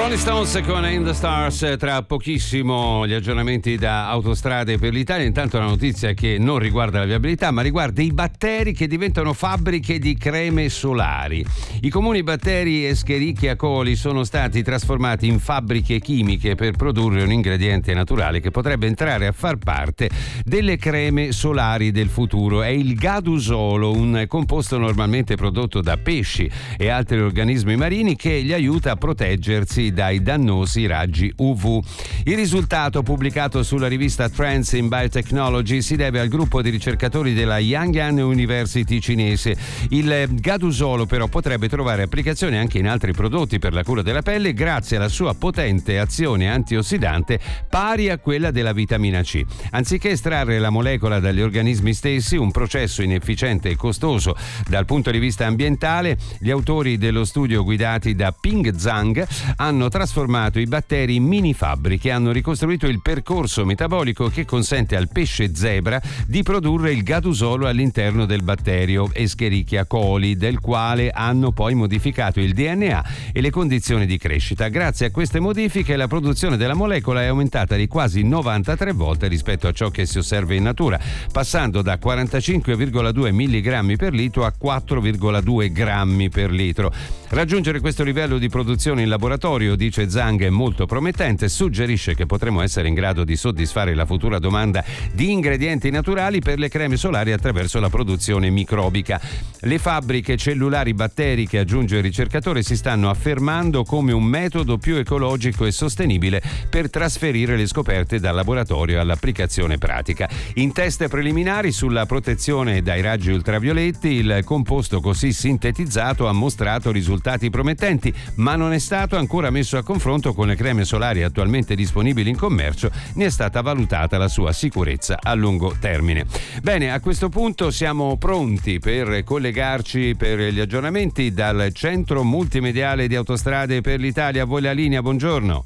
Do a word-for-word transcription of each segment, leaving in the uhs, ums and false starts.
Rolling Stones con In the Stars, tra pochissimo gli aggiornamenti da Autostrade per l'Italia. Intanto la notizia che non riguarda la viabilità ma riguarda i batteri che diventano fabbriche di creme solari. I comuni batteri Escherichia coli sono stati trasformati in fabbriche chimiche per produrre un ingrediente naturale che potrebbe entrare a far parte delle creme solari del futuro. È il gadusolo, un composto normalmente prodotto da pesci e altri organismi marini che gli aiuta a proteggersi dai dannosi raggi U V. Il risultato, pubblicato sulla rivista Trends in Biotechnology, si deve al gruppo di ricercatori della Yang'an University cinese. Il gadusolo però potrebbe trovare applicazione anche in altri prodotti per la cura della pelle grazie alla sua potente azione antiossidante pari a quella della vitamina C. Anziché estrarre la molecola dagli organismi stessi, un processo inefficiente e costoso dal punto di vista ambientale, gli autori dello studio guidati da Ping Zhang hanno trasformato i batteri in mini fabbriche, hanno ricostruito il percorso metabolico che consente al pesce zebra di produrre il gadusolo all'interno del batterio Escherichia coli, del quale hanno poi modificato il D N A e le condizioni di crescita. Grazie a queste modifiche la produzione della molecola è aumentata di quasi novantatré volte rispetto a ciò che si osserva in natura, passando da quarantacinque virgola due milligrammi per litro a quattro virgola due grammi per litro. Raggiungere questo livello di produzione in laboratorio, dice Zhang, è molto promettente. Suggerisce che potremo essere in grado di soddisfare la futura domanda di ingredienti naturali per le creme solari attraverso la produzione microbica. Le fabbriche cellulari batteriche, aggiunge il ricercatore, si stanno affermando come un metodo più ecologico e sostenibile per trasferire le scoperte dal laboratorio all'applicazione pratica. In test preliminari sulla protezione dai raggi ultravioletti, il composto così sintetizzato ha mostrato risultati promettenti, ma non è stato ancora messo a confronto con le creme solari attualmente disponibili in commercio, ne è stata valutata la sua sicurezza a lungo termine. Bene, a questo punto siamo pronti per collegarci per gli aggiornamenti dal centro multimediale di Autostrade per l'Italia. A voi la linea, buongiorno.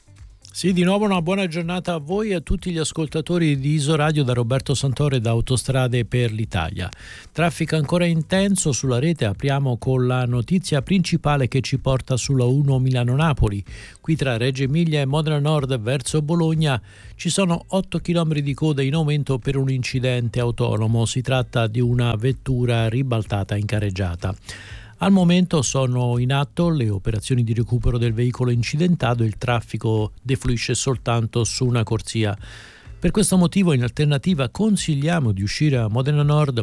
Sì, di nuovo una buona giornata a voi e a tutti gli ascoltatori di Isoradio da Roberto Santore da Autostrade per l'Italia. Traffico ancora intenso sulla rete, apriamo con la notizia principale che ci porta sulla uno Milano-Napoli. Qui tra Reggio Emilia e Modena Nord verso Bologna ci sono otto chilometri di coda in aumento per un incidente autonomo. Si tratta di una vettura ribaltata in carreggiata. Al momento sono in atto le operazioni di recupero del veicolo incidentato, il traffico defluisce soltanto su una corsia. Per questo motivo, in alternativa, consigliamo di uscire a Modena Nord,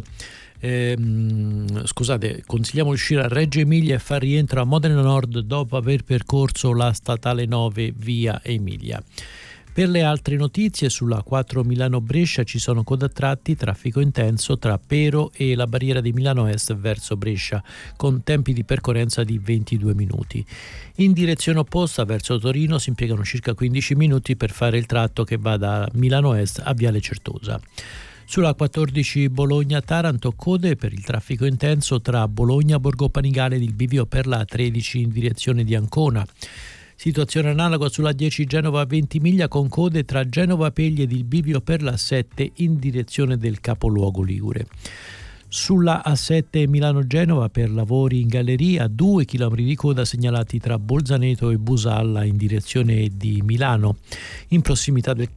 ehm, scusate, consigliamo di uscire a Reggio Emilia e far rientro a Modena Nord dopo aver percorso la statale nove via Emilia. Per le altre notizie, sulla quattro Milano-Brescia ci sono code a tratti, traffico intenso tra Pero e la barriera di Milano Est verso Brescia, con tempi di percorrenza di ventidue minuti. In direzione opposta, verso Torino, si impiegano circa quindici minuti per fare il tratto che va da Milano Est a Viale Certosa. Sulla quattordici Bologna-Taranto, code per il traffico intenso tra Bologna-Borgo Panigale ed il bivio per la tredici in direzione di Ancona. Situazione analoga sulla dieci Genova-Ventimiglia con code tra Genova Pegli ed il bivio per la sette in direzione del capoluogo ligure. Sulla A sette Milano-Genova per lavori in galleria, due chilometri di coda segnalati tra Bolzaneto e Busalla in direzione di Milano, in prossimità del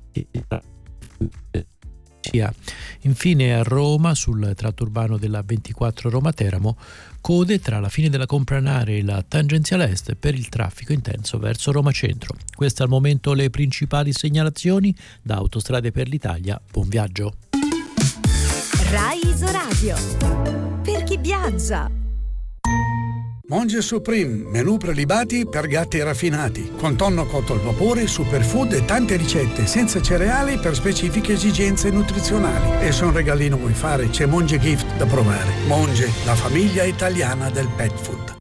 Infine a Roma, sul tratto urbano della ventiquattro Roma-Teramo, code tra la fine della Compranare e la tangenziale est per il traffico intenso verso Roma Centro. Queste al momento le principali segnalazioni da Autostrade per l'Italia. Buon viaggio. Rai Isoradio, per chi viaggia. Monge Supreme, menù prelibati per gatti raffinati, con tonno cotto al vapore, superfood e tante ricette senza cereali per specifiche esigenze nutrizionali. E se un regalino vuoi fare, c'è Monge Gift da provare. Monge, la famiglia italiana del pet food.